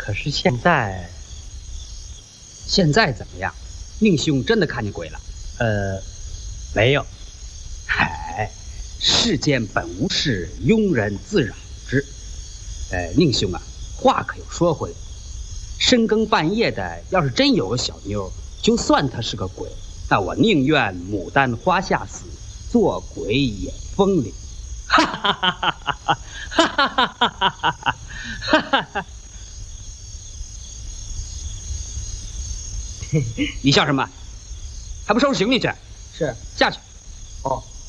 可是现在怎么样？宁兄真的看见鬼了？ 没有。 嗨，世间本无事，庸人自扰之。宁兄啊，话可又说回来，深更半夜的，要是真有个小妞，就算她是个鬼，那我宁愿牡丹花下死，做鬼也风铃。哈哈哈哈哈哈！哈哈哈哈哈哈！哈哈哈！你笑什么？还不收拾行李去？ 是， 下去。 哦。